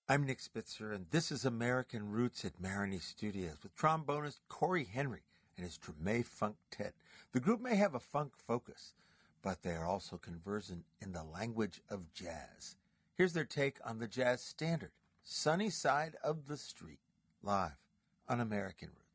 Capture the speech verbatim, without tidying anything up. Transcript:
I'm Nick Spitzer, and this is American Roots at Marigny Studios with trombonist Corey Henry and his Treme Funktet. The group may have a funk focus, but they are also conversant in the language of jazz. Here's their take on the jazz standard, Sunny Side of the Street, live on American Roots.